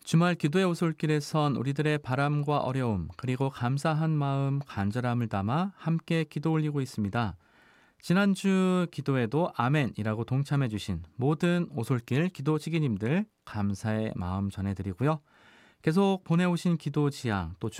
주말 기도의 오솔길에선 우리들의 바람과 어려움, 그리고 감사한 마음, 간절함을 담아 함께 기도 올리고 있습니다. 지난주 기도에도 아멘이라고 동참해주신 모든 오솔길 기도 지기님들 감사의 마음 전해드리고요. 계속 보내오신 기도 지향, 또